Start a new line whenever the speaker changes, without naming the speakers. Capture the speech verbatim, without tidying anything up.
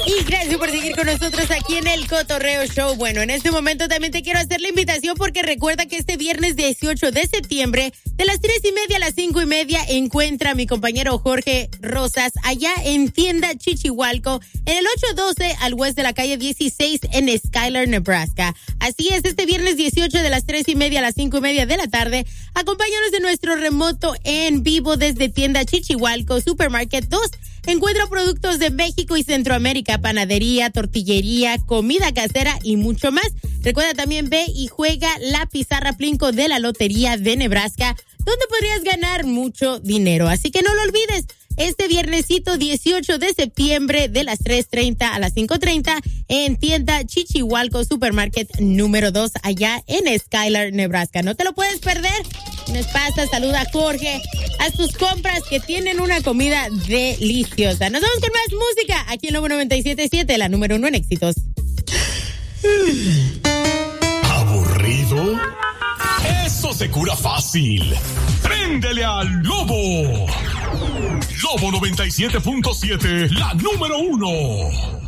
Y gracias por seguir con nosotros aquí en el Cotorreo Show. Bueno, en este momento también te quiero hacer la invitación porque recuerda que este viernes dieciocho de septiembre, de las tres y media a las cinco y media, encuentra a mi compañero Jorge Rosas allá en Tienda Chichihualco, en el ocho doce al west de la calle dieciséis en Skyler, Nebraska. Así es, este viernes dieciocho de las tres y media a las cinco y media de la tarde, acompáñanos de nuestro remoto en vivo desde Tienda Chichihualco, Supermarket dos. Encuentra productos de México y Centroamérica, panadería, tortillería, comida casera y mucho más. Recuerda también ve y juega la pizarra Plinko de la Lotería de Nebraska, donde podrías ganar mucho dinero. Así que no lo olvides. Este viernesito dieciocho de septiembre de las tres treinta a las cinco treinta en Tienda Chichihualco Supermarket número dos allá en Skyler, Nebraska. No te lo puedes perder. Nos pasa, saluda a Jorge, haz tus compras que tienen una comida deliciosa. Nos vamos con más música aquí en Lobo noventa y siete punto siete, la número uno en éxitos.
¿Aburrido? Eso se cura fácil. ¡Préndele al Lobo! Lobo noventa y siete punto siete, la número uno.